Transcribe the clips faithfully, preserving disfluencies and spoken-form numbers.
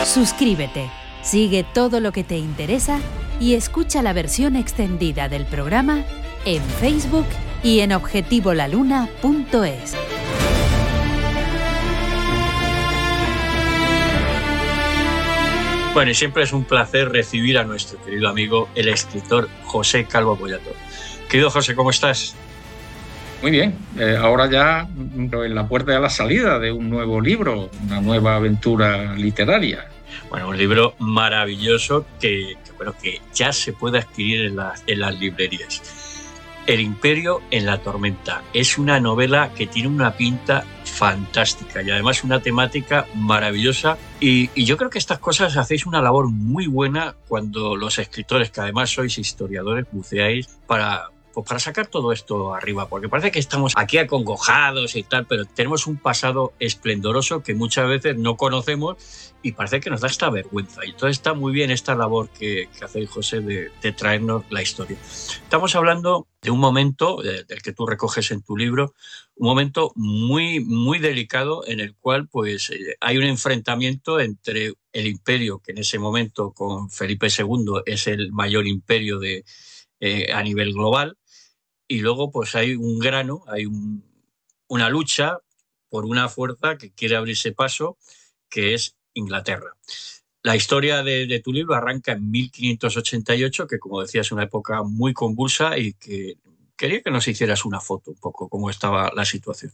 Suscríbete, sigue todo lo que te interesa y escucha la versión extendida del programa en Facebook y en objetivo la luna punto es. Bueno, y siempre es un placer recibir a nuestro querido amigo, el escritor José Calvo Pollato. Querido José, ¿cómo estás? Muy bien, eh, ahora ya en la puerta de la salida de un nuevo libro, una nueva aventura literaria. Bueno, un libro maravilloso que, que, bueno, que ya se puede adquirir en las, en las librerías. El Imperio en la tormenta. Es una novela que tiene una pinta fantástica y además una temática maravillosa. Y, y yo creo que estas cosas hacéis una labor muy buena cuando los escritores, que además sois historiadores, buceáis para... Pues para sacar todo esto arriba, porque parece que estamos aquí acongojados y tal, pero tenemos un pasado esplendoroso que muchas veces no conocemos y parece que nos da esta vergüenza. Y entonces está muy bien esta labor que, que hacéis, José, de, de traernos la historia. Estamos hablando de un momento, eh, del que tú recoges en tu libro, un momento muy, muy delicado en el cual pues, eh, hay un enfrentamiento entre el imperio, que en ese momento con Felipe segundo es el mayor imperio de, eh, a nivel global, y luego pues hay un grano, hay un, una lucha por una fuerza que quiere abrirse paso, que es Inglaterra. La historia de, de tu libro arranca en mil quinientos ochenta y ocho, que como decía es una época muy convulsa y que quería que nos hicieras una foto un poco cómo estaba la situación.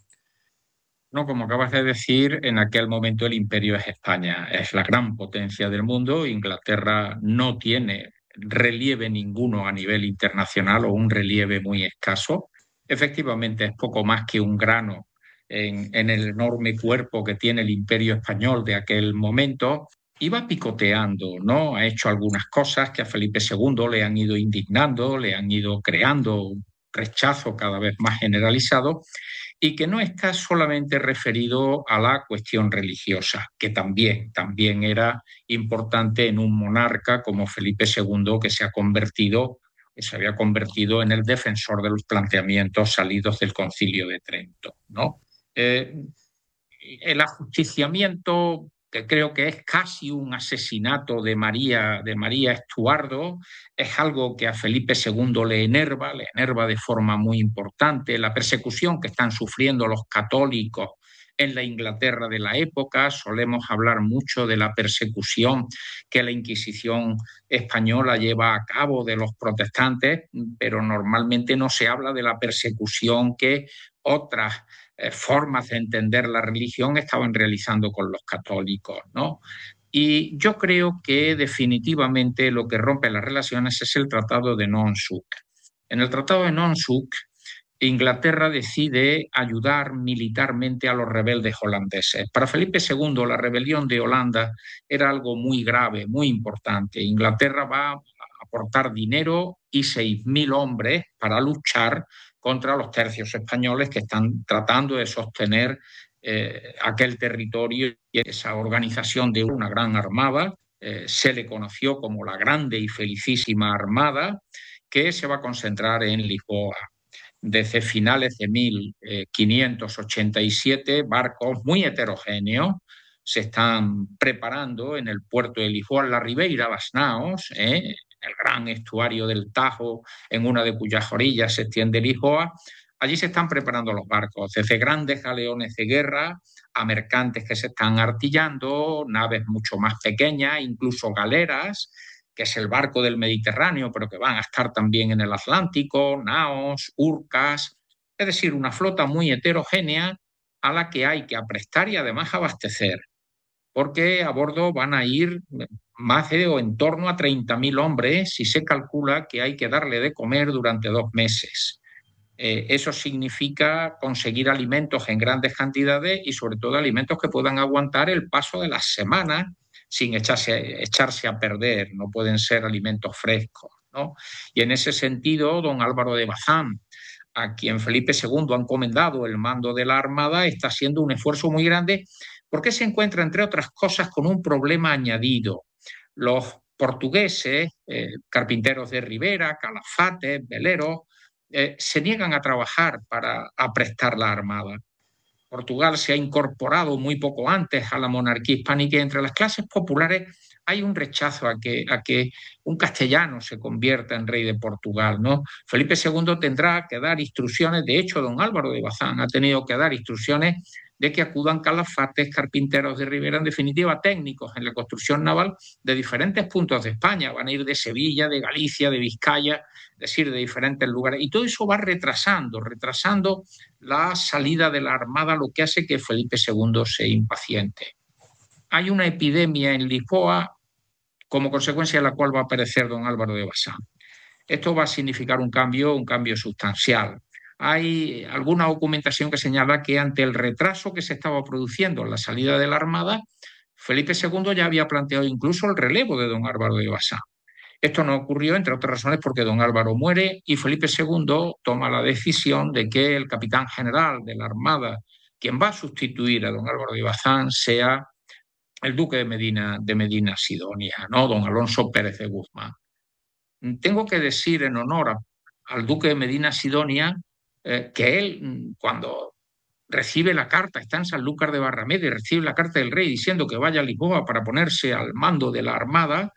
No, como acabas de decir, en aquel momento el imperio es España, es la gran potencia del mundo. Inglaterra no tiene relieve ninguno a nivel internacional o un relieve muy escaso. Efectivamente es poco más que un grano en, en el enorme cuerpo que tiene el imperio español de aquel momento. Iba picoteando, ¿no? Ha hecho algunas cosas que a Felipe segundo le han ido indignando, le han ido creando un rechazo cada vez más generalizado, y que no está solamente referido a la cuestión religiosa, que también, también era importante en un monarca como Felipe segundo, que se ha convertido, que se había convertido en el defensor de los planteamientos salidos del Concilio de Trento, ¿no? Eh, el ajusticiamiento, que creo que es casi un asesinato de María, de María Estuardo, es algo que a Felipe segundo le enerva, le enerva de forma muy importante. La persecución que están sufriendo los católicos en la Inglaterra de la época, solemos hablar mucho de la persecución que la Inquisición española lleva a cabo de los protestantes, pero normalmente no se habla de la persecución que otras Eh, formas de entender la religión estaban realizando con los católicos, ¿no? Y yo creo que definitivamente lo que rompe las relaciones es el Tratado de Non-Suc. En el Tratado de Non-Suc, Inglaterra decide ayudar militarmente a los rebeldes holandeses. Para Felipe segundo, la rebelión de Holanda era algo muy grave, muy importante. Inglaterra va a aportar dinero y seis mil hombres para luchar contra los tercios españoles que están tratando de sostener eh, aquel territorio y esa organización de una gran armada. Eh, se le conoció como la Grande y Felicísima Armada, que se va a concentrar en Lisboa. Desde finales de mil quinientos ochenta y siete, barcos muy heterogéneos se están preparando en el puerto de Lisboa, en la Ribeira das Naos, ¿eh? el gran estuario del Tajo, en una de cuyas orillas se extiende Lisboa. Allí se están preparando los barcos, desde grandes galeones de guerra a mercantes que se están artillando, naves mucho más pequeñas, incluso galeras, que es el barco del Mediterráneo, pero que van a estar también en el Atlántico, naos, urcas, es decir, una flota muy heterogénea a la que hay que aprestar y además abastecer, porque a bordo van a ir más de o en torno a treinta mil hombres y se calcula que hay que darle de comer durante dos meses. Eh, eso significa conseguir alimentos en grandes cantidades y sobre todo alimentos que puedan aguantar el paso de las semanas sin echarse, echarse a perder, no pueden ser alimentos frescos, ¿no? Y en ese sentido, don Álvaro de Bazán, a quien Felipe segundo ha encomendado el mando de la Armada, está haciendo un esfuerzo muy grande porque se encuentra, entre otras cosas, con un problema añadido. Los portugueses, eh, carpinteros de Ribera, calafates, veleros, eh, se niegan a trabajar para aprestar la armada. Portugal se ha incorporado muy poco antes a la monarquía hispánica y entre las clases populares hay un rechazo a que, a que un castellano se convierta en rey de Portugal, ¿no? Felipe segundo tendrá que dar instrucciones, de hecho, don Álvaro de Bazán ha tenido que dar instrucciones de que acudan calafates, carpinteros de ribera, en definitiva, técnicos en la construcción naval de diferentes puntos de España. Van a ir de Sevilla, de Galicia, de Vizcaya, es decir, de diferentes lugares. Y todo eso va retrasando, retrasando la salida de la Armada, lo que hace que Felipe segundo se impaciente. Hay una epidemia en Lisboa, como consecuencia de la cual va a aparecer don Álvaro de Bazán. Esto va a significar un cambio, un cambio sustancial. Hay alguna documentación que señala que ante el retraso que se estaba produciendo en la salida de la Armada, Felipe segundo ya había planteado incluso el relevo de don Álvaro de Bazán. Esto no ocurrió, entre otras razones, porque don Álvaro muere y Felipe segundo toma la decisión de que el capitán general de la Armada, quien va a sustituir a don Álvaro de Bazán, sea el duque de Medina, de Medina Sidonia, ¿no? Don Alonso Pérez de Guzmán. Tengo que decir en honor a, al duque de Medina Sidonia eh, que él, cuando recibe la carta, está en Sanlúcar de Barrameda y recibe la carta del rey diciendo que vaya a Lisboa para ponerse al mando de la Armada,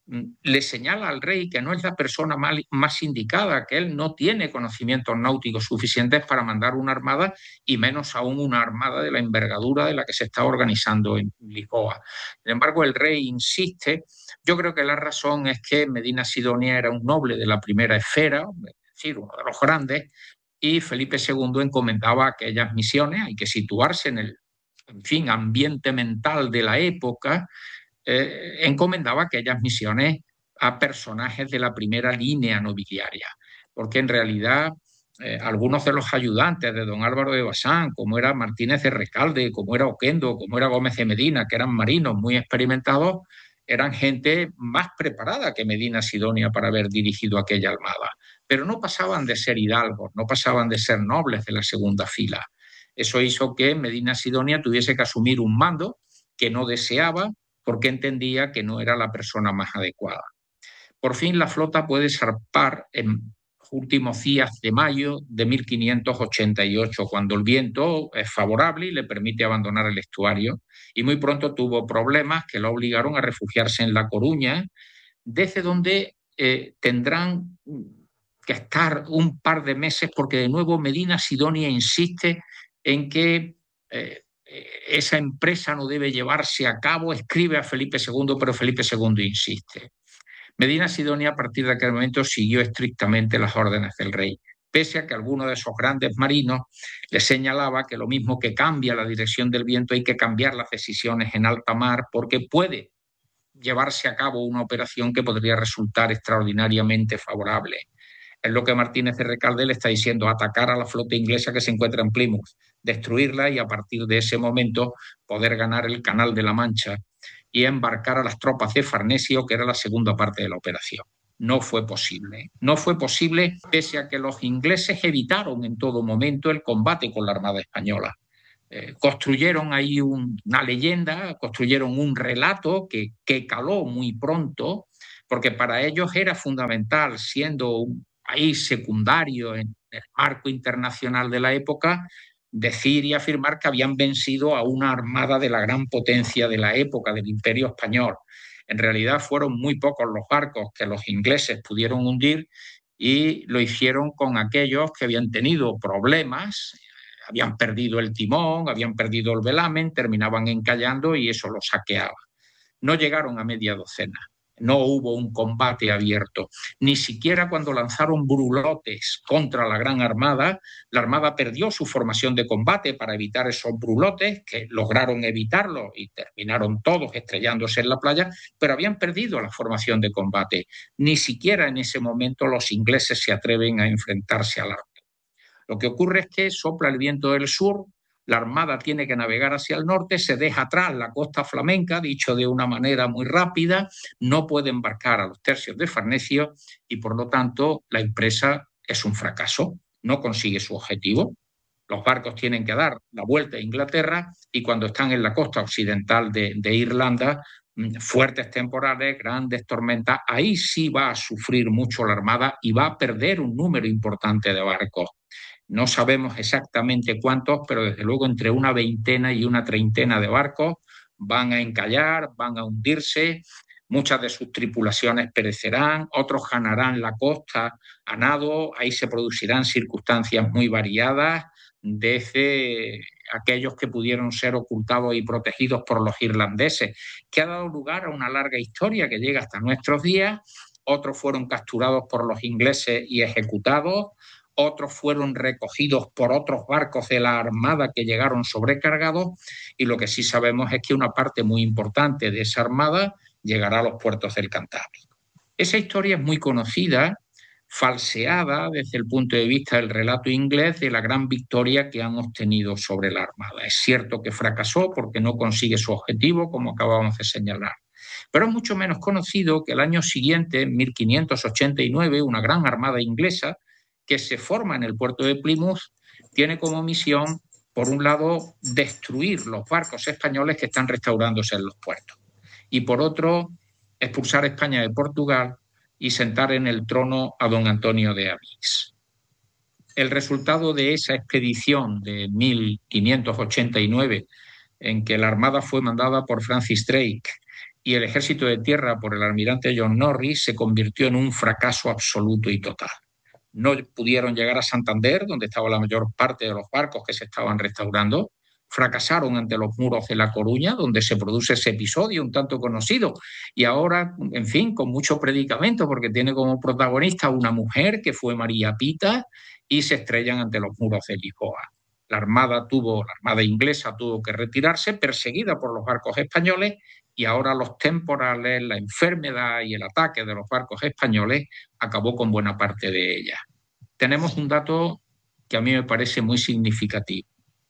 le señala al rey que no es la persona más indicada, que él no tiene conocimientos náuticos suficientes para mandar una armada y menos aún una armada de la envergadura de la que se está organizando en Lisboa. Sin embargo, el rey insiste. Yo creo que la razón es que Medina Sidonia era un noble de la primera esfera, es decir, uno de los grandes, y Felipe segundo encomendaba aquellas misiones. Hay que situarse en el, en fin, ambiente mental de la época. Eh, encomendaba aquellas misiones a personajes de la primera línea nobiliaria, porque en realidad eh, algunos de los ayudantes de don Álvaro de Bazán, como era Martínez de Recalde, como era Oquendo, como era Gómez de Medina, que eran marinos muy experimentados, eran gente más preparada que Medina Sidonia para haber dirigido aquella armada, pero no pasaban de ser hidalgos, no pasaban de ser nobles de la segunda fila. Eso hizo que Medina Sidonia tuviese que asumir un mando que no deseaba, porque entendía que no era la persona más adecuada. Por fin la flota puede zarpar en últimos días de mayo de mil quinientos ochenta y ocho, cuando el viento es favorable y le permite abandonar el estuario, y muy pronto tuvo problemas que lo obligaron a refugiarse en La Coruña, desde donde eh, tendrán que estar un par de meses, porque de nuevo Medina Sidonia insiste en que eh, esa empresa no debe llevarse a cabo, escribe a Felipe segundo, pero Felipe segundo insiste. Medina Sidonia a partir de aquel momento siguió estrictamente las órdenes del rey, pese a que alguno de esos grandes marinos le señalaba que lo mismo que cambia la dirección del viento hay que cambiar las decisiones en alta mar, porque puede llevarse a cabo una operación que podría resultar extraordinariamente favorable. Es lo que Martínez de Recalde le está diciendo: atacar a la flota inglesa que se encuentra en Plymouth, destruirla y a partir de ese momento poder ganar el Canal de la Mancha y embarcar a las tropas de Farnesio, que era la segunda parte de la operación. No fue posible. No fue posible pese a que los ingleses evitaron en todo momento el combate con la Armada Española. Eh, construyeron ahí un, una leyenda, construyeron un relato que, que caló muy pronto, porque para ellos era fundamental, siendo un país secundario en el marco internacional de la época, decir y afirmar que habían vencido a una armada de la gran potencia de la época, del Imperio Español. En realidad fueron muy pocos los barcos que los ingleses pudieron hundir y lo hicieron con aquellos que habían tenido problemas, habían perdido el timón, habían perdido el velamen, terminaban encallando y eso los saqueaba. No llegaron a media docena. No hubo un combate abierto. Ni siquiera cuando lanzaron brulotes contra la Gran Armada, la Armada perdió su formación de combate para evitar esos brulotes, que lograron evitarlo y terminaron todos estrellándose en la playa, pero habían perdido la formación de combate. Ni siquiera en ese momento los ingleses se atreven a enfrentarse al arco. Lo que ocurre es que sopla el viento del sur, la Armada tiene que navegar hacia el norte, se deja atrás la costa flamenca, dicho de una manera muy rápida, no puede embarcar a los tercios de Farnesio y por lo tanto la empresa es un fracaso, no consigue su objetivo. Los barcos tienen que dar la vuelta a Inglaterra y cuando están en la costa occidental de, de Irlanda, fuertes temporales, grandes tormentas, ahí sí va a sufrir mucho la Armada y va a perder un número importante de barcos. no sabemos exactamente cuántos, pero desde luego entre una veintena y una treintena de barcos van a encallar, van a hundirse, muchas de sus tripulaciones perecerán, otros ganarán la costa a nado, ahí se producirán circunstancias muy variadas, desde aquellos que pudieron ser ocultados y protegidos por los irlandeses, que ha dado lugar a una larga historia que llega hasta nuestros días. Otros fueron capturados por los ingleses y ejecutados, otros fueron recogidos por otros barcos de la Armada que llegaron sobrecargados, y lo que sí sabemos es que una parte muy importante de esa Armada llegará a los puertos del Cantábrico. Esa historia es muy conocida, falseada desde el punto de vista del relato inglés de la gran victoria que han obtenido sobre la Armada. Es cierto que fracasó porque no consigue su objetivo, como acabamos de señalar. Pero es mucho menos conocido que el año siguiente, en mil quinientos ochenta y nueve, una gran armada inglesa que se forma en el puerto de Plymouth tiene como misión, por un lado, destruir los barcos españoles que están restaurándose en los puertos, y por otro, expulsar a España de Portugal y sentar en el trono a don Antonio de Avís. El resultado de esa expedición de mil quinientos ochenta y nueve, en que la armada fue mandada por Francis Drake y el ejército de tierra por el almirante John Norris, se convirtió en un fracaso absoluto y total. No pudieron llegar a Santander, donde estaba la mayor parte de los barcos que se estaban restaurando. Fracasaron ante los muros de La Coruña, donde se produce ese episodio un tanto conocido. Y ahora, en fin, con mucho predicamento, porque tiene como protagonista una mujer que fue María Pita, y se estrellan ante los muros de Lisboa. La armada, tuvo, la armada inglesa tuvo que retirarse, perseguida por los barcos españoles, y ahora los temporales, la enfermedad y el ataque de los barcos españoles acabó con buena parte de ella. Tenemos un dato que a mí me parece muy significativo.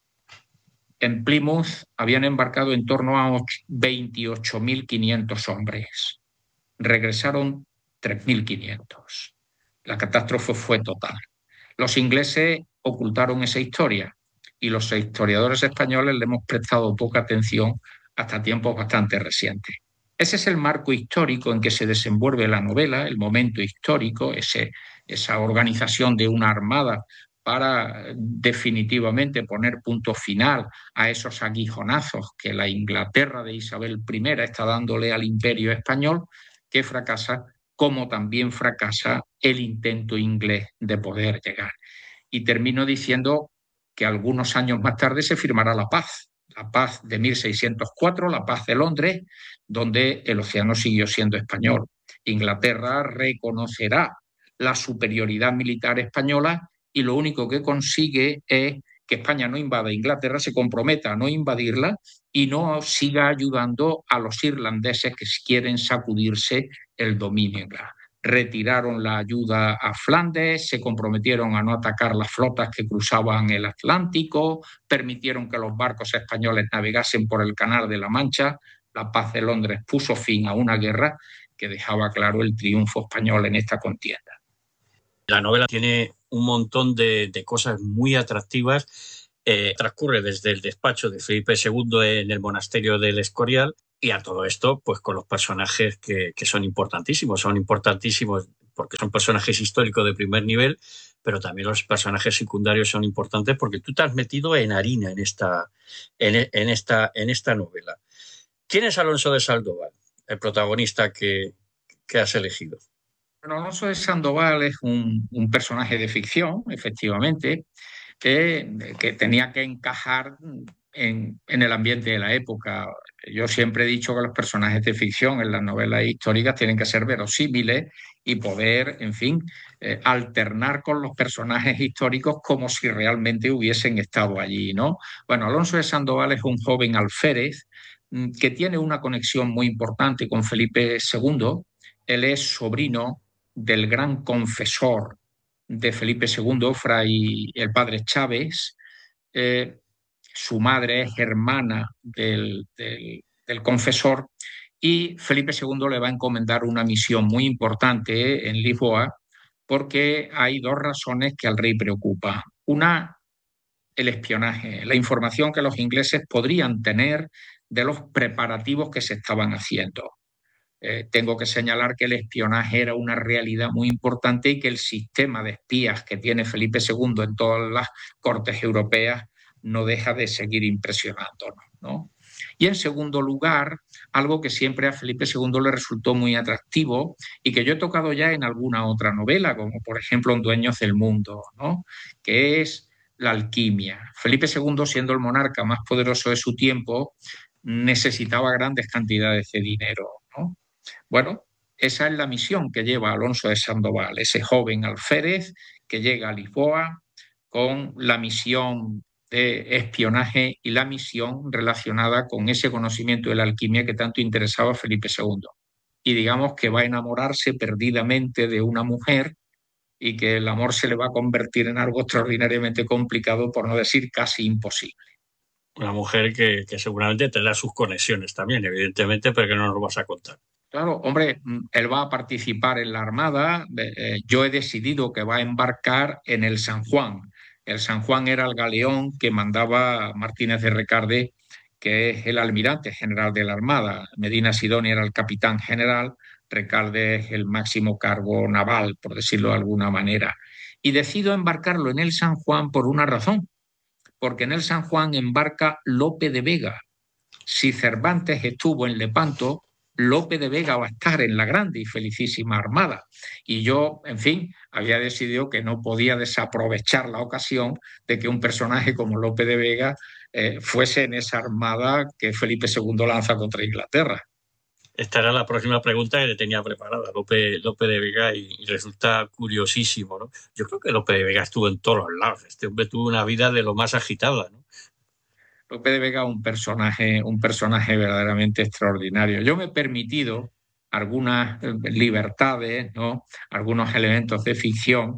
En Plymouth habían embarcado en torno a veintiocho mil quinientos hombres. Regresaron tres mil quinientos. La catástrofe fue total. Los ingleses ocultaron esa historia y los historiadores españoles le hemos prestado poca atención hasta tiempos bastante recientes. Ese es el marco histórico en que se desenvuelve la novela, el momento histórico, ese, esa organización de una armada para definitivamente poner punto final a esos aguijonazos que la Inglaterra de Isabel primera está dándole al Imperio español, que fracasa, como también fracasa el intento inglés de poder llegar. Y termino diciendo que algunos años más tarde se firmará la paz, la paz de mil seiscientos cuatro, la paz de Londres, donde el océano siguió siendo español. Inglaterra reconocerá la superioridad militar española y lo único que consigue es que España no invada Inglaterra, se comprometa a no invadirla y no siga ayudando a los irlandeses que quieren sacudirse el dominio inglés. Retiraron la ayuda a Flandes, se comprometieron a no atacar las flotas que cruzaban el Atlántico, permitieron que los barcos españoles navegasen por el Canal de la Mancha. La paz de Londres puso fin a una guerra que dejaba claro el triunfo español en esta contienda. La novela tiene un montón de, de cosas muy atractivas. Eh, transcurre desde el despacho de Felipe segundo en el monasterio del Escorial, y a todo esto, pues con los personajes que, que son importantísimos. Son importantísimos porque son personajes históricos de primer nivel, pero también los personajes secundarios son importantes porque tú te has metido en harina en esta, en, en esta, en esta novela. ¿Quién es Alonso de Sandoval, el protagonista que, que has elegido? Bueno, Alonso de Sandoval es un, un personaje de ficción, efectivamente, que, que tenía que encajar en, en el ambiente de la época. Yo siempre he dicho que los personajes de ficción en las novelas históricas tienen que ser verosímiles y poder, en fin, eh, alternar con los personajes históricos como si realmente hubiesen estado allí, ¿no? Bueno, Alonso de Sandoval es un joven alférez mm, que tiene una conexión muy importante con Felipe segundo. Él es sobrino del gran confesor de Felipe segundo, fray el padre Chávez. Eh, su madre es hermana del, del, del confesor, y Felipe segundo le va a encomendar una misión muy importante en Lisboa, porque hay dos razones que al rey preocupa. Una, el espionaje, la información que los ingleses podrían tener de los preparativos que se estaban haciendo. Eh, tengo que señalar que el espionaje era una realidad muy importante y que el sistema de espías que tiene Felipe segundo en todas las cortes europeas no deja de seguir impresionándonos, ¿no? Y en segundo lugar, algo que siempre a Felipe segundo le resultó muy atractivo y que yo he tocado ya en alguna otra novela, como por ejemplo en Dueños del Mundo, ¿no? Que es la alquimia. Felipe segundo, siendo el monarca más poderoso de su tiempo, necesitaba grandes cantidades de dinero, ¿no? Bueno, esa es la misión que lleva Alonso de Sandoval, ese joven alférez que llega a Lisboa con la misión de espionaje y la misión relacionada con ese conocimiento de la alquimia que tanto interesaba a Felipe segundo. Y digamos que va a enamorarse perdidamente de una mujer y que el amor se le va a convertir en algo extraordinariamente complicado, por no decir casi imposible. Una mujer que, que seguramente tendrá sus conexiones también, evidentemente, pero que no nos lo vas a contar. Claro, hombre, él va a participar en la Armada. Eh, yo he decidido que va a embarcar en el San Juan. El San Juan era el galeón que mandaba Martínez de Recalde, que es el almirante general de la Armada. Medina Sidonia era el capitán general, Recalde es el máximo cargo naval, por decirlo de alguna manera. Y decido embarcarlo en el San Juan por una razón, porque en el San Juan embarca Lope de Vega. Si Cervantes estuvo en Lepanto, Lope de Vega va a estar en la grande y felicísima Armada. Y yo, en fin, había decidido que no podía desaprovechar la ocasión de que un personaje como Lope de Vega eh, fuese en esa armada que Felipe segundo lanza contra Inglaterra. Esta era la próxima pregunta que le tenía preparada, Lope, Lope de Vega, y, y resulta curiosísimo, ¿no? Yo creo que Lope de Vega estuvo en todos los lados. Este hombre tuvo una vida de lo más agitada, ¿no? Lope de Vega es un personaje, un personaje verdaderamente extraordinario. Yo me he permitido algunas libertades, ¿no? Algunos elementos de ficción.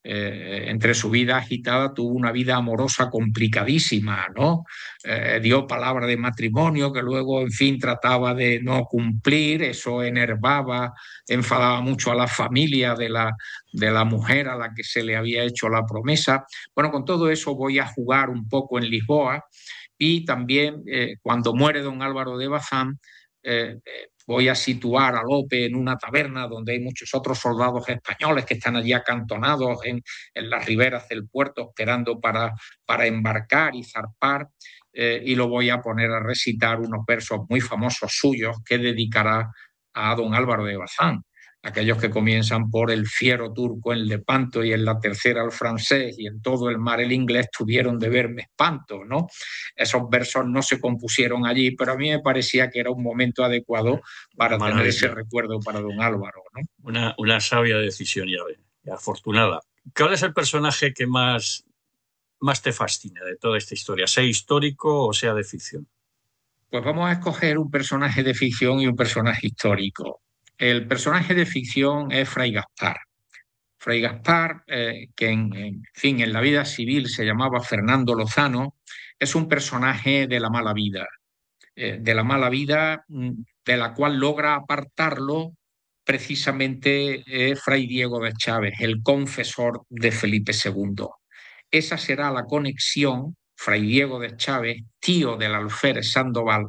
Eh, entre su vida agitada tuvo una vida amorosa complicadísima, ¿no? Eh, dio palabra de matrimonio que luego, en fin, trataba de no cumplir. Eso enervaba, enfadaba mucho a la familia de la, de la mujer a la que se le había hecho la promesa. Bueno, con todo eso voy a jugar un poco en Lisboa. Y también eh, cuando muere don Álvaro de Bazán, eh, eh, voy a situar a Lope en una taberna donde hay muchos otros soldados españoles que están allí acantonados en, en las riberas del puerto esperando para, para embarcar y zarpar, eh, y lo voy a poner a recitar unos versos muy famosos suyos que dedicará a don Álvaro de Bazán. Aquellos que comienzan por el fiero turco en Lepanto y en la tercera el francés y en todo el mar el inglés tuvieron de verme espanto, ¿no? Esos versos no se compusieron allí, pero a mí me parecía que era un momento adecuado para tener ese recuerdo para don Álvaro, ¿no? Una, una sabia decisión, ya, ya afortunada. ¿Cuál es el personaje que más, más te fascina de toda esta historia, sea histórico o sea de ficción? Pues vamos a escoger un personaje de ficción y un personaje histórico. El personaje de ficción es Fray Gaspar. Fray Gaspar, eh, que en, en fin, en la vida civil se llamaba Fernando Lozano, es un personaje de la mala vida, eh, de la mala vida de la cual logra apartarlo precisamente eh, Fray Diego de Chávez, el confesor de Felipe segundo. Esa será la conexión, Fray Diego de Chávez, tío del alférez Sandoval,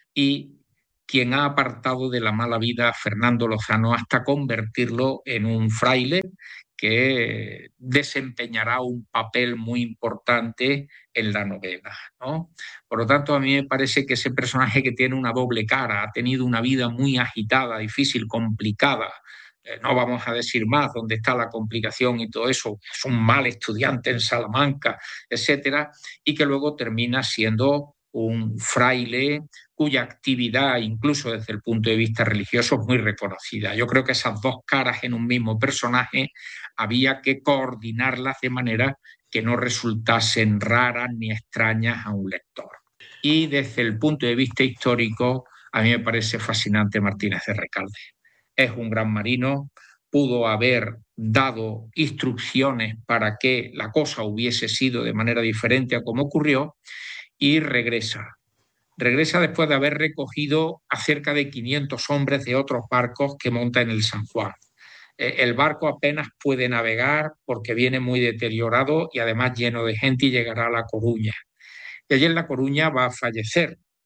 y quien ha apartado de la mala vida a Fernando Lozano hasta convertirlo en un fraile que desempeñará un papel muy importante en la novela, ¿no? Por lo tanto, a mí me parece que ese personaje que tiene una doble cara, ha tenido una vida muy agitada, difícil, complicada, eh, no vamos a decir más dónde está la complicación y todo eso, es un mal estudiante en Salamanca, etcétera, y que luego termina siendo un fraile cuya actividad, incluso desde el punto de vista religioso, es muy reconocida. Yo creo que esas dos caras en un mismo personaje había que coordinarlas de manera que no resultasen raras ni extrañas a un lector. Y desde el punto de vista histórico, a mí me parece fascinante Martínez de Recalde. Es un gran marino, pudo haber dado instrucciones para que la cosa hubiese sido de manera diferente a como ocurrió, y regresa. Regresa después de haber recogido a cerca de quinientos hombres de otros barcos que monta en el San Juan. El barco apenas puede navegar porque viene muy deteriorado y además lleno de gente, y llegará a La Coruña. Y allí en La Coruña va a fallecer.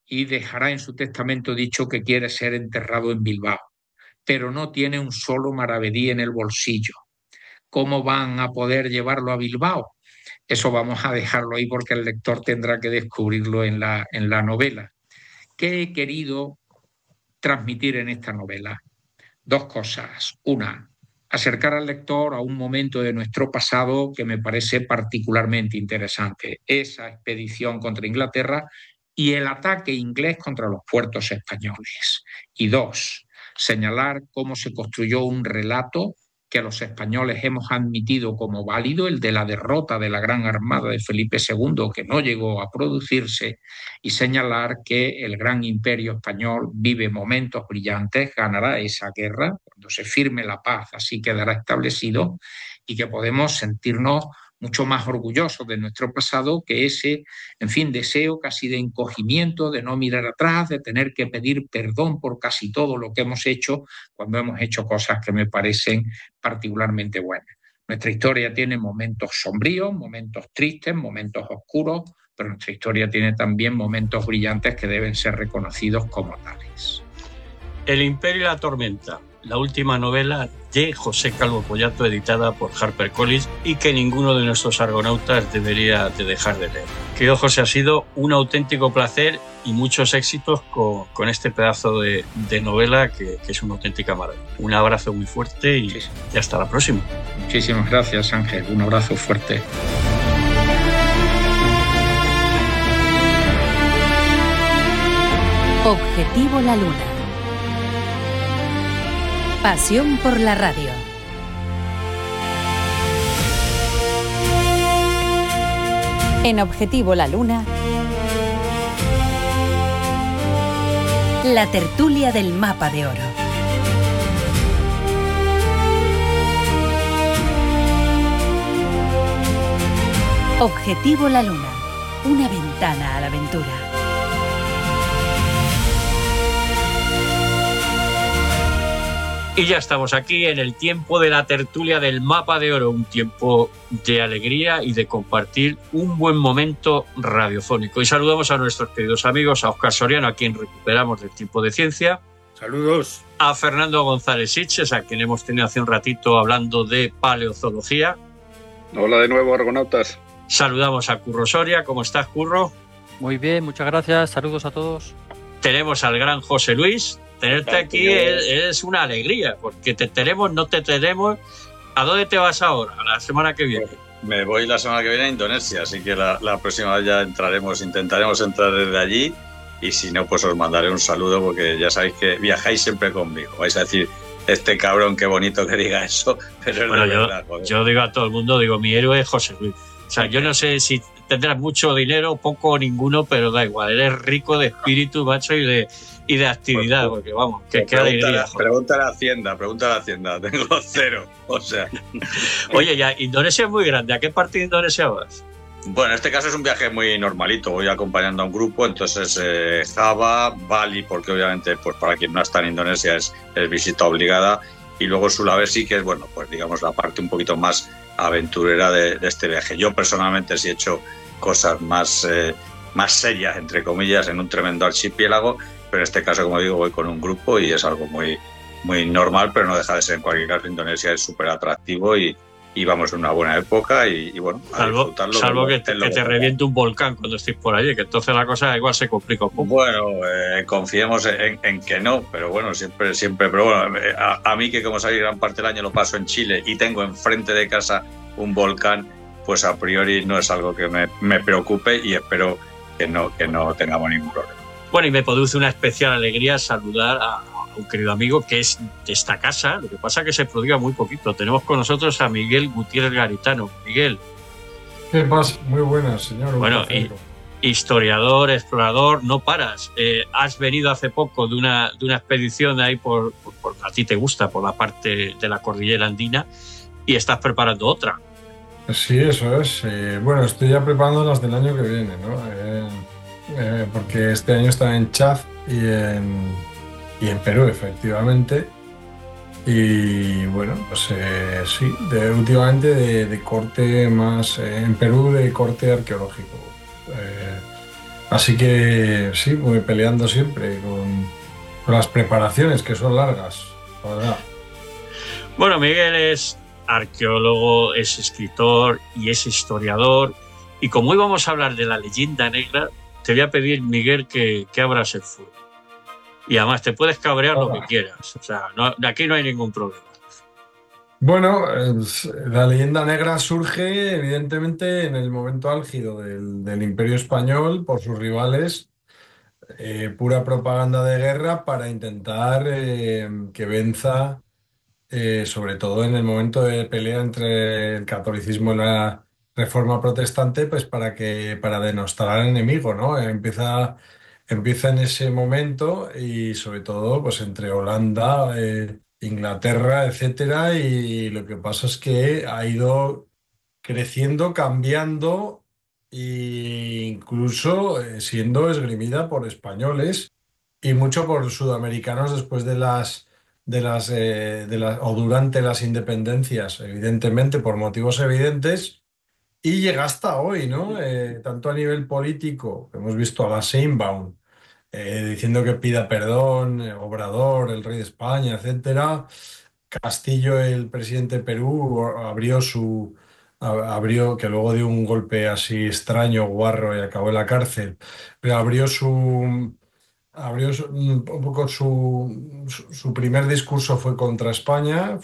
y dejará en su testamento dicho que quiere ser enterrado en Bilbao, pero no tiene un solo maravedí en el bolsillo. ¿Cómo van a poder llevarlo a Bilbao? Eso vamos a dejarlo ahí porque el lector tendrá que descubrirlo en la, en la novela. ¿Qué he querido transmitir en esta novela? Dos cosas. Una, acercar al lector a un momento de nuestro pasado que me parece particularmente interesante, esa expedición contra Inglaterra y el ataque inglés contra los puertos españoles. Y dos, señalar cómo se construyó un relato que los españoles hemos admitido como válido, el de la derrota de la Gran Armada de Felipe segundo, que no llegó a producirse, y señalar que el gran imperio español vive momentos brillantes, ganará esa guerra, cuando se firme la paz, así quedará establecido, y que podemos sentirnos mucho más orgullosos de nuestro pasado que ese, en fin, deseo casi de encogimiento, de no mirar atrás, de tener que pedir perdón por casi todo lo que hemos hecho cuando hemos hecho cosas que me parecen particularmente buenas. Nuestra historia tiene momentos sombríos, momentos tristes, momentos oscuros, pero nuestra historia tiene también momentos brillantes que deben ser reconocidos como tales. El Imperio y la Tormenta, la última novela de José Calvo Pollato, editada por HarperCollins, y que ninguno de nuestros argonautas debería de dejar de leer. Querido José, ha sido un auténtico placer y muchos éxitos con, con este pedazo de, de novela que, que es una auténtica maravilla. Un abrazo muy fuerte y, sí, sí. y hasta la próxima. Muchísimas gracias, Ángel. Un abrazo fuerte. Objetivo La Luna. Pasión por la radio. En Objetivo La Luna, la tertulia del Mapa de Oro. Objetivo La Luna, una ventana a la aventura. Y ya estamos aquí en el tiempo de la tertulia del Mapa de Oro, un tiempo de alegría y de compartir un buen momento radiofónico. Y saludamos a nuestros queridos amigos, a Óscar Soriano, a quien recuperamos del Tiempo de Ciencia. Saludos. A Fernando González Sitges, a quien hemos tenido hace un ratito hablando de paleozoología. Hola de nuevo, argonautas. Saludamos a Curro Soria. ¿Cómo estás, Curro? Muy bien, muchas gracias. Saludos a todos. Tenemos al gran José Luis. Tenerte aquí es, es una alegría, porque te tenemos, no te tenemos. ¿A dónde te vas ahora? ¿A la semana que viene? Me voy la semana que viene a Indonesia, así que la, la próxima vez ya entraremos, intentaremos entrar desde allí, y si no, pues os mandaré un saludo, porque ya sabéis que viajáis siempre conmigo. Vais a decir, este cabrón, qué bonito que diga eso, pero bueno, es yo, verdad, joder. Yo digo a todo el mundo, digo, mi héroe es José Luis. O sea, yo no sé si tendrás mucho dinero, poco o ninguno, pero da igual, eres rico de espíritu, macho, y de... y de actividad, porque vamos, que qué alegría. Pregunta a la Hacienda, pregunta a la Hacienda, tengo cero, o sea. Oye, ya, Indonesia es muy grande, ¿a qué parte de Indonesia vas? Bueno, en este caso es un viaje muy normalito, voy acompañando a un grupo, entonces eh, Java, Bali, porque obviamente pues para quien no está en Indonesia es, es visita obligada, y luego Sulawesi, que es, bueno, pues digamos la parte un poquito más aventurera de, de este viaje. Yo personalmente sí he hecho cosas más, eh, más serias, entre comillas, en un tremendo archipiélago, pero en este caso, como digo, voy con un grupo y es algo muy, muy normal, pero no deja de ser. En cualquier caso, Indonesia es súper atractivo y, y vamos en una buena época y, y bueno, a salvo, disfrutarlo. Salvo que, te, que te reviente un volcán cuando estés por allí, que entonces la cosa igual se complica un poco. Bueno, eh, confiemos en, en que no, pero bueno, siempre, siempre, pero bueno, a, a mí que como sabéis gran parte del año lo paso en Chile y tengo enfrente de casa un volcán, pues a priori no es algo que me, me preocupe y espero que no, que no tengamos ningún problema. Bueno, y me produce una especial alegría saludar a, a un querido amigo que es de esta casa, lo que pasa es que se prodiga muy poquito. Tenemos con nosotros a Miguel Gutiérrez Garitano. Miguel. ¿Qué pasa? Muy buenas, señor. Bueno, y, historiador, explorador, no paras. Eh, has venido hace poco de una, de una expedición ahí por, por, por, a ti te gusta, por la parte de la cordillera andina, y estás preparando otra. Sí, eso es. Eh, bueno, estoy ya preparando las del año que viene, ¿no? Eh, Eh, porque este año está en Chad y en, y en Perú, efectivamente. Y bueno, pues eh, sí, de, últimamente de, de corte más, eh, en Perú de corte arqueológico. Eh, Así que sí, voy peleando siempre con, con las preparaciones, que son largas, la verdad. Bueno, Miguel es arqueólogo, es escritor y es historiador. Y como hoy vamos a hablar de la leyenda negra, te voy a pedir, Miguel, que, que abras el fuego. Y además te puedes cabrear Hola. lo que quieras. O sea, no, aquí no hay ningún problema. Bueno, eh, la leyenda negra surge evidentemente en el momento álgido del, del Imperio Español por sus rivales, eh, pura propaganda de guerra para intentar eh, que venza, eh, sobre todo en el momento de pelea entre el catolicismo y la Reforma Protestante, pues para que para denostar al enemigo, ¿no? Empieza, empieza en ese momento y sobre todo pues entre Holanda, eh, Inglaterra, etcétera, y lo que pasa es que ha ido creciendo, cambiando e incluso eh, siendo esgrimida por españoles y mucho por sudamericanos después de las de las eh, de las o durante las independencias, evidentemente por motivos evidentes, y llega hasta hoy, ¿no? Eh, tanto a nivel político, hemos visto a la Sheinbaum eh, diciendo que pida perdón, eh, Obrador, el rey de España, etcétera. Castillo, el presidente de Perú, abrió su a- abrió, que luego dio un golpe así extraño, guarro, y acabó en la cárcel, pero abrió su abrió su- un poco su, su, su primer discurso fue contra España,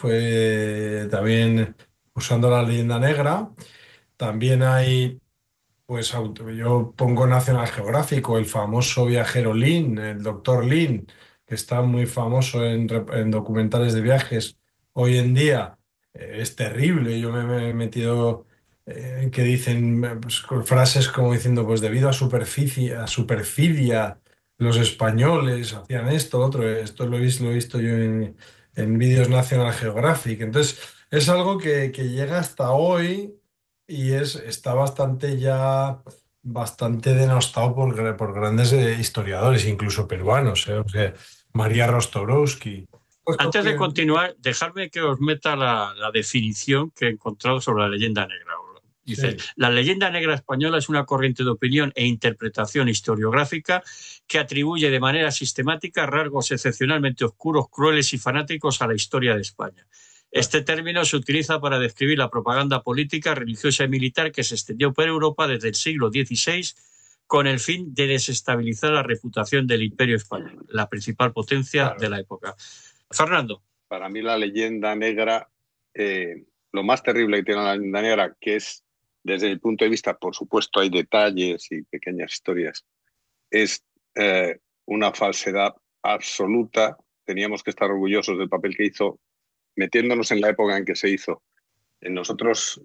fue también usando la leyenda negra. También hay pues auto- yo pongo National Geographic, el famoso viajero Lin, el doctor Lin, que está muy famoso en, rep- en documentales de viajes hoy en día. Eh, es terrible. Yo me, me he metido eh, que dicen eh, pues, con frases como diciendo, pues debido a superficie, a su perfidia, los españoles hacían esto, lo otro. Esto lo he visto, lo he visto yo en, en vídeos National Geographic. Entonces, es algo que, que llega hasta hoy y es, está bastante ya, bastante denostado por, gra- por grandes eh, historiadores, incluso peruanos, ¿eh? O sea, María Rostorowski. Puesto Antes de que- continuar, dejadme que os meta la, la definición que he encontrado sobre la leyenda negra. Dice, Sí, la leyenda negra española es una corriente de opinión e interpretación historiográfica que atribuye de manera sistemática rasgos excepcionalmente oscuros, crueles y fanáticos a la historia de España. Este término se utiliza para describir la propaganda política, religiosa y militar que se extendió por Europa desde el siglo dieciséis con el fin de desestabilizar la reputación del Imperio Español, la principal potencia claro. de la época. Fernando. Para mí la leyenda negra, eh, lo más terrible que tiene la leyenda negra, que es desde el punto de vista, por supuesto hay detalles y pequeñas historias, es eh, una falsedad absoluta. Teníamos que estar orgullosos del papel que hizo, metiéndonos en la época en que se hizo. Nosotros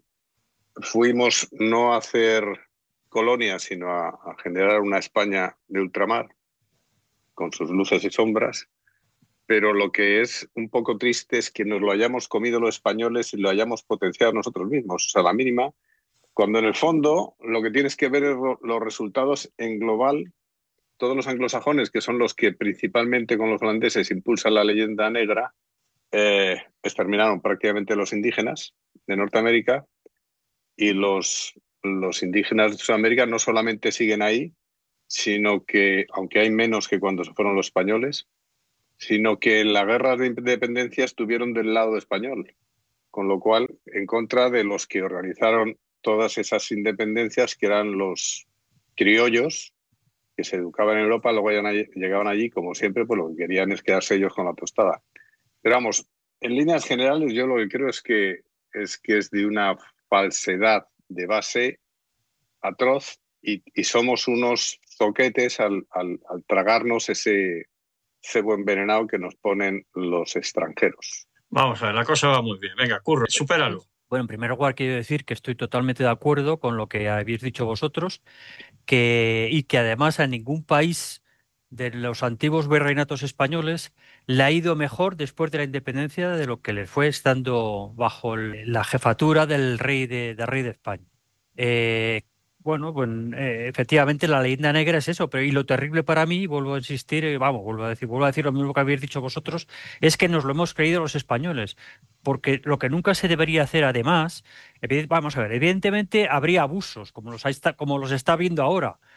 fuimos no a hacer colonias, sino a, a generar una España de ultramar, con sus luces y sombras. Pero lo que es un poco triste es que nos lo hayamos comido los españoles y lo hayamos potenciado nosotros mismos. O sea, la mínima, cuando en el fondo lo que tienes que ver es los resultados en global. Todos los anglosajones, que son los que principalmente con los holandeses impulsan la leyenda negra, eh, exterminaron prácticamente los indígenas de Norteamérica, y los, los indígenas de Sudamérica no solamente siguen ahí, sino que, aunque hay menos que cuando se fueron los españoles, sino que en la guerra de independencia estuvieron del lado español, con lo cual en contra de los que organizaron todas esas independencias, que eran los criollos que se educaban en Europa, luego llegaban allí, como siempre, pues lo que querían es quedarse ellos con la tostada. Pero vamos, en líneas generales yo lo que creo es que es, que es de una falsedad de base atroz, y, y somos unos zoquetes al, al, al tragarnos ese cebo envenenado que nos ponen los extranjeros. Vamos a ver, la cosa va muy bien. Venga, Curro, supéralo. Bueno, en primer lugar quiero decir que estoy totalmente de acuerdo con lo que habéis dicho vosotros, que, y que además a ningún país de los antiguos virreinatos españoles le ha ido mejor después de la independencia de lo que le fue estando bajo el- la jefatura del rey de, del rey de España. Eh, bueno, pues eh, efectivamente la leyenda negra es eso, pero y lo terrible para mí, vuelvo a insistir, eh, vamos, vuelvo a decir, vuelvo a decir lo mismo que habéis dicho vosotros, es que nos lo hemos creído los españoles, porque lo que nunca se debería hacer además, evi- vamos a ver, evidentemente habría abusos, como los, ha esta- como los está viendo ahora,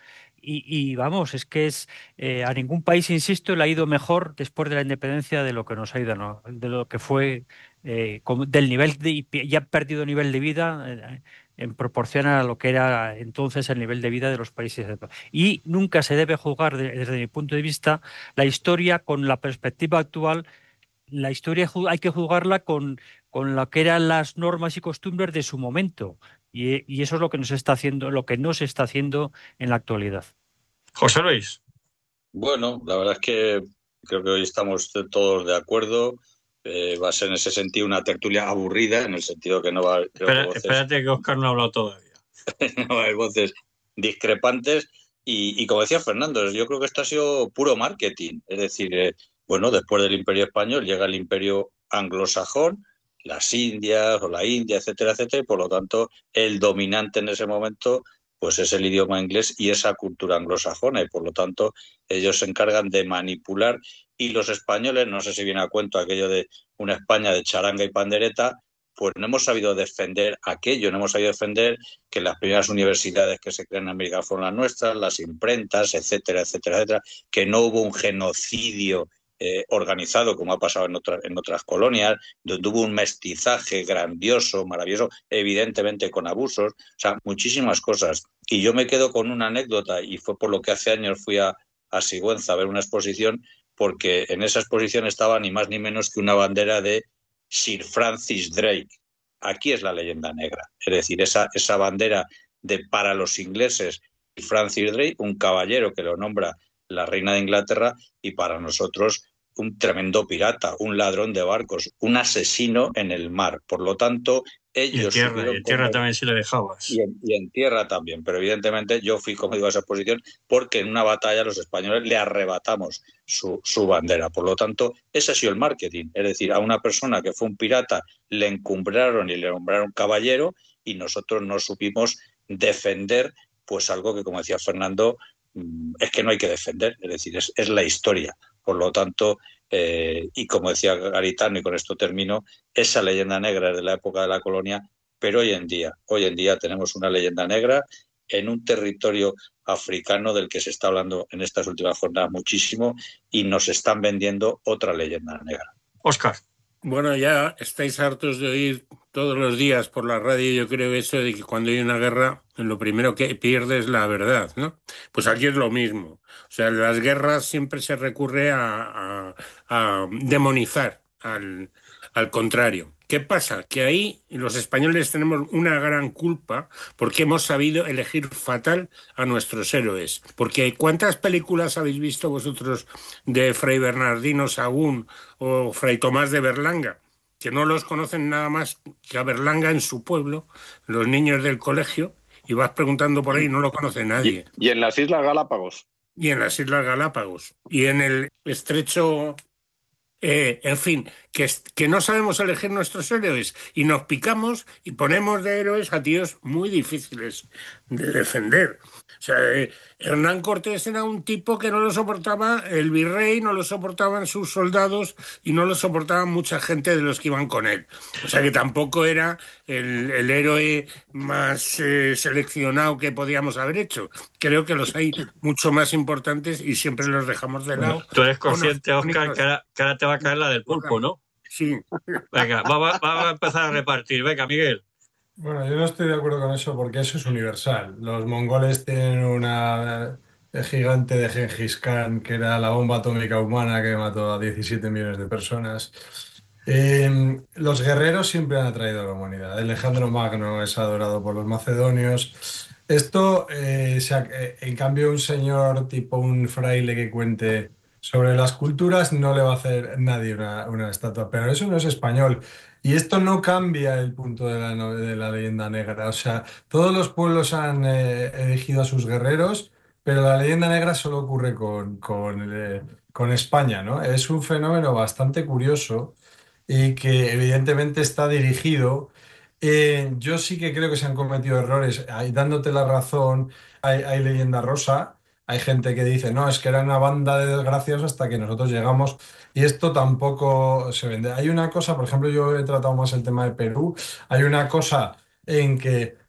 y, y vamos, es que es eh, a ningún país, insisto, le ha ido mejor después de la independencia de lo que nos ha ido, ¿no? De lo que fue eh, como del nivel de, ya ha perdido nivel de vida eh, en proporción a lo que era entonces el nivel de vida de los países. Y nunca se debe juzgar, desde mi punto de vista, la historia con la perspectiva actual. La historia hay que juzgarla con, con lo que eran las normas y costumbres de su momento. Y, y eso es lo que nos está haciendo, lo que no se está haciendo en la actualidad. José Luis. Bueno, la verdad es que creo que hoy estamos todos de acuerdo. Eh, va a ser en ese sentido una tertulia aburrida, en el sentido que no va a haber Espera, voces, espérate que Óscar no ha hablado todavía. no va a haber voces discrepantes. Y, y como decía Fernando, yo creo que esto ha sido puro marketing. Es decir, eh, bueno, después del Imperio Español llega el Imperio Anglosajón, las Indias o la India, etcétera, etcétera, y por lo tanto el dominante en ese momento pues es el idioma inglés y esa cultura anglosajona, y por lo tanto ellos se encargan de manipular, y los españoles, no sé si viene a cuento aquello de una España de charanga y pandereta, pues no hemos sabido defender aquello, no hemos sabido defender que las primeras universidades que se crean en América fueron las nuestras, las imprentas, etcétera, etcétera, etcétera, que no hubo un genocidio eh, organizado como ha pasado en, otra, en otras colonias, donde hubo un mestizaje grandioso, maravilloso, evidentemente con abusos, o sea, muchísimas cosas. Y yo me quedo con una anécdota, y fue por lo que hace años fui a, a Sigüenza a ver una exposición, porque en esa exposición estaba ni más ni menos que una bandera de Sir Francis Drake. Aquí es la leyenda negra, es decir, esa, esa bandera de para los ingleses, Francis Drake, un caballero que lo nombra la reina de Inglaterra, y para nosotros un tremendo pirata, un ladrón de barcos, un asesino en el mar. Por lo tanto, ellos... Y en tierra, y en tierra como... también si le dejabas. Y en, y en tierra también, pero evidentemente yo fui, como digo, a esa posición porque en una batalla los españoles le arrebatamos su, su bandera. Por lo tanto, ese ha sido el marketing. Es decir, a una persona que fue un pirata le encumbraron y le nombraron caballero, y nosotros no supimos defender pues algo que, como decía Fernando, es que no hay que defender, es decir, es, es la historia. Por lo tanto, eh, y como decía Garitano, y con esto termino, esa leyenda negra es de la época de la colonia, pero hoy en día, hoy en día tenemos una leyenda negra en un territorio africano del que se está hablando en estas últimas jornadas muchísimo, y nos están vendiendo otra leyenda negra. Óscar. Bueno, ya estáis hartos de oír todos los días por la radio, yo creo, eso de que cuando hay una guerra lo primero que pierde es la verdad, ¿no? Pues aquí es lo mismo. O sea, en las guerras siempre se recurre a, a, a demonizar al, al contrario. ¿Qué pasa? Que ahí los españoles tenemos una gran culpa porque hemos sabido elegir fatal a nuestros héroes. Porque ¿cuántas películas habéis visto vosotros de Fray Bernardino Sahagún o Fray Tomás de Berlanga? Que no los conocen nada más que a Berlanga en su pueblo, los niños del colegio, y vas preguntando por ahí y no lo conoce nadie. Y, y en las Islas Galápagos. Y en las Islas Galápagos. Y en el estrecho... Eh, en fin, que, que no sabemos elegir nuestros héroes y nos picamos y ponemos de héroes a tíos muy difíciles de defender. O sea, eh, Hernán Cortés era un tipo que no lo soportaba el virrey, no lo soportaban sus soldados y no lo soportaban mucha gente de los que iban con él. O sea que tampoco era el, el héroe más eh, seleccionado que podíamos haber hecho. Creo que los hay mucho más importantes y siempre los dejamos de lado. Tú eres consciente, Óscar, que ahora, que ahora te va a caer la del pulpo, ¿no? Sí. Venga, vamos va a empezar a repartir. Venga, Miguel. Bueno, yo no estoy de acuerdo con eso porque eso es universal. Los mongoles tienen una gigante de Gengis Khan, que era la bomba atómica humana que mató a diecisiete millones de personas. Eh, los guerreros siempre han atraído a la humanidad. Alejandro Magno es adorado por los macedonios. Esto, eh, se ha- eh, en cambio, un señor tipo un fraile que cuente sobre las culturas no le va a hacer nadie una, una estatua, pero eso no es español. Y esto no cambia el punto de la, no- de la leyenda negra. O sea, todos los pueblos han eh, elegido a sus guerreros, pero la leyenda negra solo ocurre con, con, eh, con España, ¿no? Es un fenómeno bastante curioso y que evidentemente está dirigido. Eh, yo sí que creo que se han cometido errores. Ahí, dándote la razón, hay, hay leyenda rosa. Hay gente que dice, no, es que era una banda de desgraciados hasta que nosotros llegamos. Y esto tampoco se vende. Hay una cosa, por ejemplo, yo he tratado más el tema de Perú. Hay una cosa en que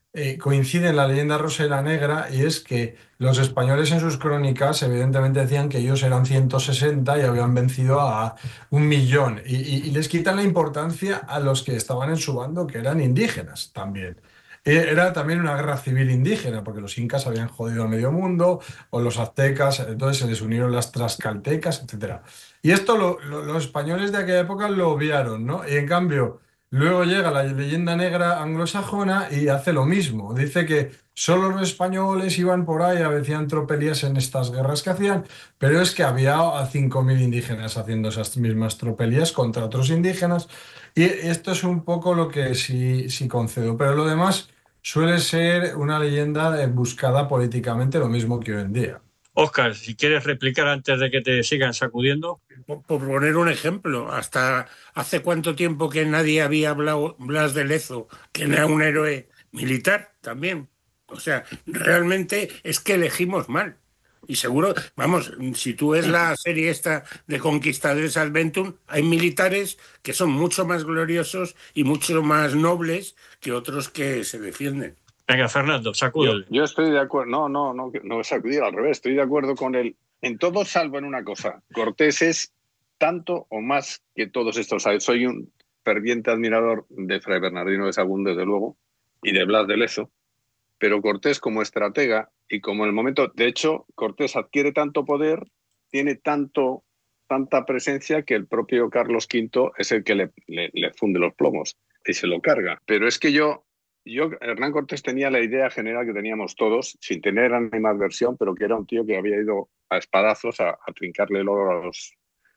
eh, coincide en la leyenda rosa y la negra, y es que los españoles en sus crónicas evidentemente decían que ellos eran ciento sesenta y habían vencido a un millón, y, y- y les quitan la importancia a los que estaban en su bando, que eran indígenas también. Eh, Era también una guerra civil indígena, porque los incas habían jodido al medio mundo, o los aztecas, entonces se les unieron las tlaxcaltecas, etcétera. Y esto lo- lo- los españoles de aquella época lo obviaron, ¿no? Y en cambio, luego llega la leyenda negra anglosajona y hace lo mismo. Dice que solo los españoles iban por ahí, hacían tropelías en estas guerras que hacían, pero es que había a cinco mil indígenas haciendo esas mismas tropelías contra otros indígenas. Y esto es un poco lo que sí, sí concedo. Pero lo demás suele ser una leyenda eh, buscada políticamente, lo mismo que hoy en día. Óscar, si quieres replicar antes de que te sigan sacudiendo. Por, por poner un ejemplo, hasta hace cuánto tiempo que nadie había hablado Blas de Lezo, que era un héroe militar también. O sea, realmente es que elegimos mal. Y seguro, vamos, si tú ves la serie esta de Conquistadores Adventum, hay militares que son mucho más gloriosos y mucho más nobles que otros que se defienden. Venga, Fernando, Yo, sacúdele. yo estoy de acuerdo, no, no, no, no he sacudido, al revés, estoy de acuerdo con él en todo, salvo en una cosa. Cortés es tanto o más que todos estos. Soy un ferviente admirador de Fray Bernardino de Sahagún, desde luego, y de Blas de Lezo, pero Cortés como estratega y como el momento, de hecho, Cortés adquiere tanto poder, tiene tanto, tanta presencia, que el propio Carlos quinto es el que le, le, le funde los plomos y se lo carga. Pero es que yo... Yo, Hernán Cortés tenía la idea general que teníamos todos, sin tener animadversión, pero que era un tío que había ido a espadazos a, a trincarle el oro a los,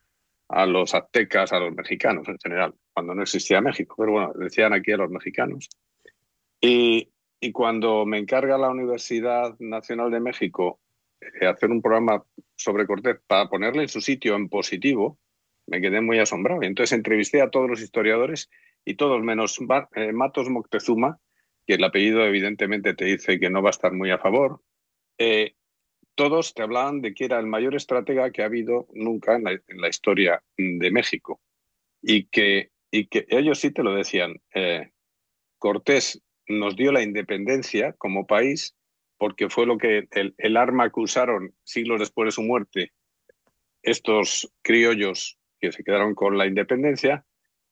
a los aztecas, a los mexicanos en general, cuando no existía México. Pero bueno, decían aquí a los mexicanos. Y, y cuando me encarga la Universidad Nacional de México eh, hacer un programa sobre Cortés para ponerle en su sitio en positivo, me quedé muy asombrado. Y entonces entrevisté a todos los historiadores y todos menos eh, Matos Moctezuma, que el apellido evidentemente te dice que no va a estar muy a favor, eh, todos te hablaban de que era el mayor estratega que ha habido nunca en la, en la historia de México. Y que, y que ellos sí te lo decían. Eh, Cortés nos dio la independencia como país porque fue lo que el, el arma que usaron siglos después de su muerte estos criollos que se quedaron con la independencia,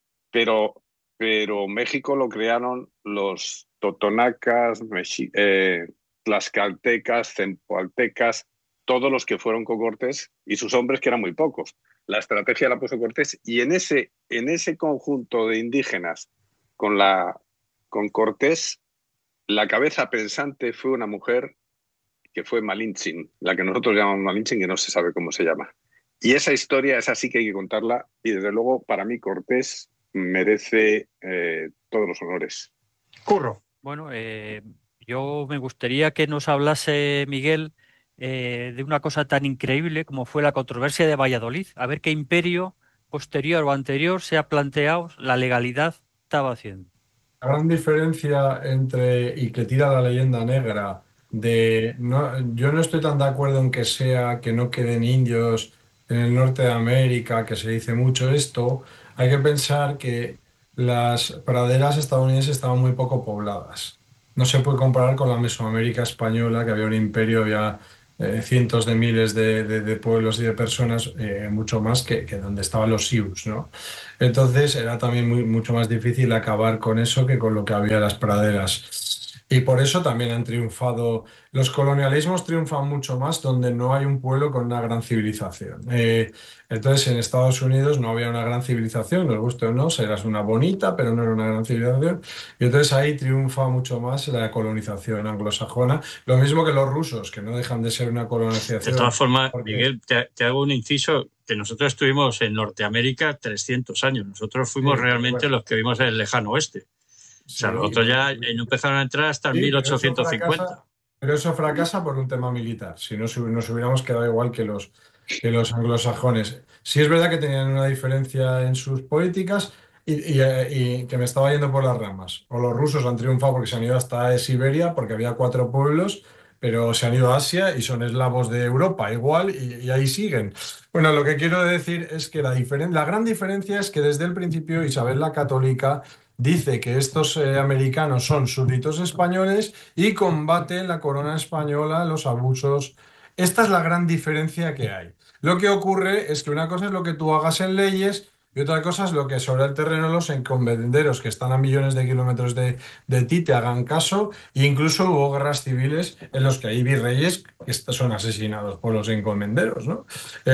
pero, pero México lo crearon los totonacas, mexi, eh, tlaxcaltecas, zempoaltecas, todos los que fueron con Cortés y sus hombres, que eran muy pocos. La estrategia la puso Cortés, y en ese, en ese conjunto de indígenas con, la, con Cortés, la cabeza pensante fue una mujer que fue Malintzin, la que nosotros llamamos Malintzin, que no se sabe cómo se llama. Y esa historia es así que hay que contarla, y desde luego para mí Cortés merece eh, todos los honores. Curro. Bueno, eh, yo me gustaría que nos hablase Miguel eh, de una cosa tan increíble como fue la controversia de Valladolid. A ver qué imperio posterior o anterior se ha planteado la legalidad estaba haciendo. La gran diferencia entre, y que tira la leyenda negra, de no, yo no estoy tan de acuerdo en que sea que no queden indios en el norte de América, que se dice mucho esto. Hay que pensar que las praderas estadounidenses estaban muy poco pobladas. No se puede comparar con la Mesoamérica española, que había un imperio, había eh, cientos de miles de, de- de pueblos y de personas, eh, mucho más que, que donde estaban los Sioux, ¿no? Entonces era también muy, mucho más difícil acabar con eso que con lo que había en las praderas. Y por eso también han triunfado. Los colonialismos triunfan mucho más donde no hay un pueblo con una gran civilización. Eh, entonces en Estados Unidos no había una gran civilización, nos guste o no, eras una bonita, pero no era una gran civilización. Y entonces ahí triunfa mucho más la colonización anglosajona. Lo mismo que los rusos, que no dejan de ser una De colonización. todas formas, Porque... Miguel, te, te hago un inciso, que nosotros estuvimos en Norteamérica trescientos años. Nosotros fuimos Sí, realmente bueno. los que vimos en el lejano oeste. O sea, Sí, nosotros ya eh, no empezaron a entrar hasta el sí, pero eso mil ochocientos cincuenta. fracasa, pero eso fracasa por un tema militar. Si no, si nos hubiéramos quedado igual que los, que los anglosajones. Sí es verdad que tenían una diferencia en sus políticas y, y, eh, y que me estaba yendo por las ramas. O los rusos han triunfado porque se han ido hasta Siberia, porque había cuatro pueblos, pero se han ido a Asia y son eslavos de Europa igual, y, y ahí siguen. Bueno, lo que quiero decir es que la, diferen- la gran diferencia es que desde el principio Isabel la Católica dice que estos eh, americanos son súbditos españoles y combate la corona española, los abusos. Esta es la gran diferencia que hay. Lo que ocurre es que una cosa es lo que tú hagas en leyes y otra cosa es lo que sobre el terreno los encomenderos que están a millones de kilómetros de, de ti te hagan caso. E incluso hubo guerras civiles en los que hay virreyes que son asesinados por los encomenderos, ¿no?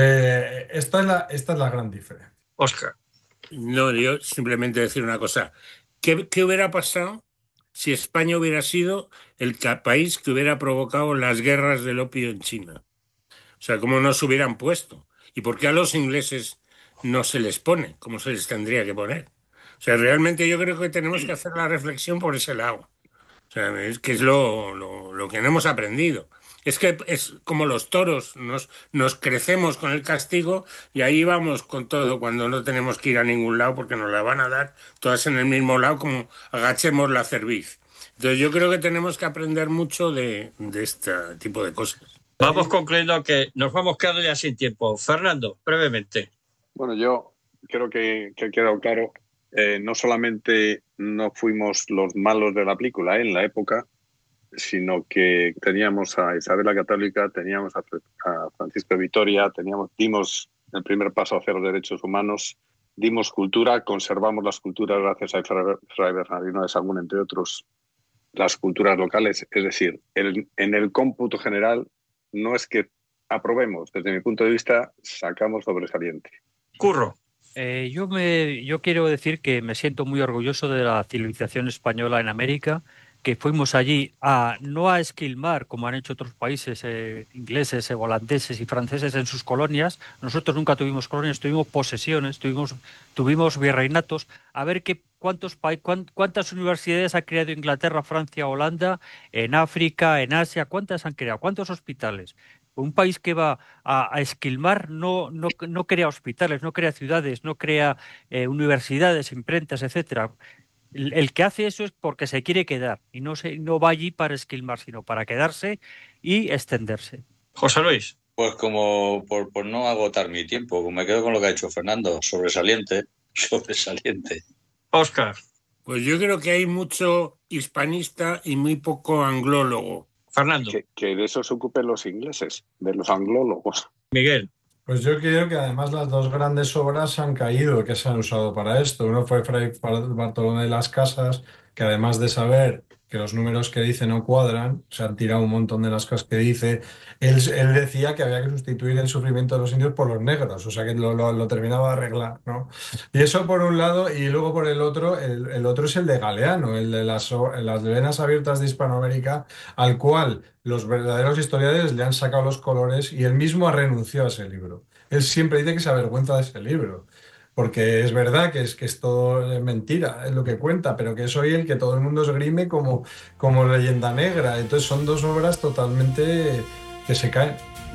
Eh, esta, es la, esta es la gran diferencia. Óscar. No, yo simplemente decir una cosa. ¿Qué, qué hubiera pasado si España hubiera sido el país que hubiera provocado las guerras del opio en China? O sea, ¿cómo no se hubieran puesto? ¿Y por qué a los ingleses no se les pone como se les tendría que poner? O sea, realmente yo creo que tenemos que hacer la reflexión por ese lado. O sea, es que es lo, lo, lo que no hemos aprendido. Es que es como los toros, nos, nos crecemos con el castigo y ahí vamos con todo cuando no tenemos que ir a ningún lado porque nos la van a dar todas en el mismo lado como agachemos la cerviz. Entonces yo creo que tenemos que aprender mucho de, de este tipo de cosas. Vamos concluyendo que nos vamos quedando ya sin tiempo. Fernando, brevemente. Bueno, yo creo que, que ha quedado claro, eh, no solamente no fuimos los malos de la película en la época, sino que teníamos a Isabel la Católica, teníamos a, a Francisco de Vitoria, teníamos, dimos el primer paso hacia los derechos humanos, dimos cultura, conservamos las culturas gracias a Fray Bernardino de Sahagún, entre otros, las culturas locales. Es decir, el, en el cómputo general no es que aprobemos, desde mi punto de vista, sacamos sobresaliente. Curro. Eh, yo, me, yo quiero decir que me siento muy orgulloso de la civilización española en América, que fuimos allí a no a esquilmar como han hecho otros países eh, ingleses, eh, holandeses y franceses en sus colonias. Nosotros nunca tuvimos colonias, tuvimos posesiones, tuvimos, tuvimos virreinatos. A ver qué, cuántos, cuántas universidades ha creado Inglaterra, Francia, Holanda, en África, en Asia, cuántas han creado, cuántos hospitales. Un país que va a, a esquilmar no, no, no crea hospitales, no crea ciudades, no crea eh, universidades, imprentas, etcétera. El, el que hace eso es porque se quiere quedar y no, se, no va allí para esquilmar, sino para quedarse y extenderse. José Luis. Pues como por, por no agotar mi tiempo, como me quedo con lo que ha dicho Fernando, sobresaliente, sobresaliente. Óscar. Pues yo creo que hay mucho hispanista y muy poco anglólogo. Fernando. Que, que de eso se ocupen los ingleses, de los anglólogos. Miguel. Pues yo creo que además las dos grandes obras han caído que se han usado para esto. Uno fue Fray Bartolomé de las Casas, que además de saber que los números que dice no cuadran, se han tirado un montón de las cosas que dice, él, él decía que había que sustituir el sufrimiento de los indios por los negros, o sea que lo, lo, lo terminaba de arreglar, ¿no? Y eso por un lado, y luego por el otro, el, el otro es el de Galeano, el de las, las venas abiertas de Hispanoamérica, al cual los verdaderos historiadores le han sacado los colores y él mismo ha renunciado a ese libro. Él siempre dice que se avergüenza de ese libro. Porque es verdad que es que es todo mentira, es lo que cuenta, pero que es hoy el que todo el mundo esgrime como, como leyenda negra. Entonces son dos obras totalmente que se caen.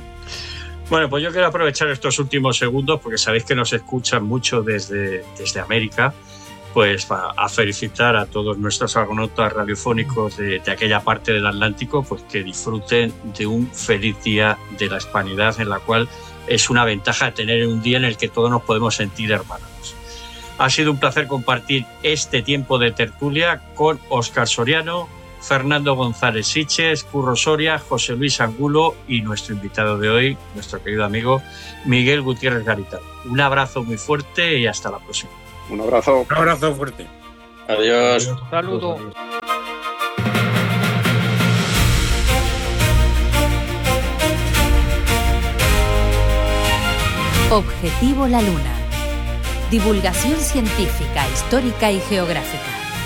Bueno, pues yo quiero aprovechar estos últimos segundos, porque sabéis que nos escuchan mucho desde, desde América, pues a, a felicitar a todos nuestros argonautas radiofónicos de, de aquella parte del Atlántico, pues que disfruten de un feliz día de la Hispanidad, en la cual es una ventaja tener un día en el que todos nos podemos sentir hermanos. Ha sido un placer compartir este tiempo de tertulia con Óscar Soriano, Fernando González Siches, Curro Soria, José Luis Angulo y nuestro invitado de hoy, nuestro querido amigo Miguel Gutiérrez Garitano. Un abrazo muy fuerte y hasta la próxima. Un abrazo. Un abrazo fuerte. Adiós. Adiós. Saludos. Objetivo La Luna. Divulgación científica, histórica y geográfica.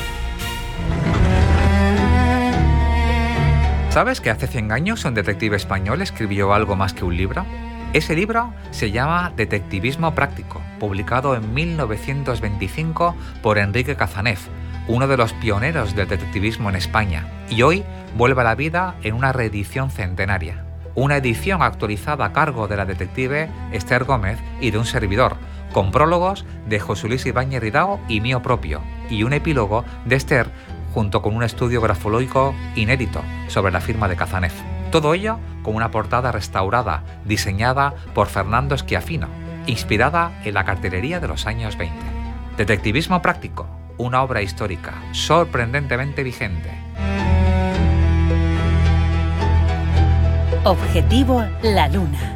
¿Sabes que hace cien años un detective español escribió algo más que un libro? Ese libro se llama Detectivismo Práctico, publicado en mil novecientos veinticinco por Enrique Cazanev, uno de los pioneros del detectivismo en España, y hoy vuelve a la vida en una reedición centenaria. Una edición actualizada a cargo de la detective Esther Gómez y de un servidor, con prólogos de José Luis Ibáñez Ridao y mío propio, y un epílogo de Esther junto con un estudio grafológico inédito sobre la firma de Cazanev. Todo ello con una portada restaurada, diseñada por Fernando Schiaffino, inspirada en la cartelería de los años veinte. Detectivismo Práctico, una obra histórica, sorprendentemente vigente. Objetivo La Luna.